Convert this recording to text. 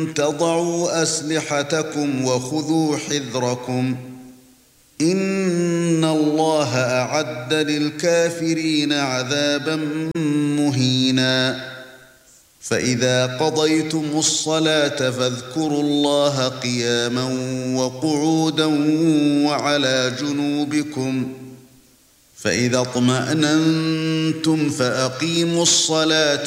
تضعوا أسلحتكم وخذوا حذركم إن الله أعد للكافرين عذابا مهينا فإذا قضيتم الصلاة فاذكروا الله قياما وقعودا وعلى جنوبكم فإذا اطمأننتم فأقيموا الصلاة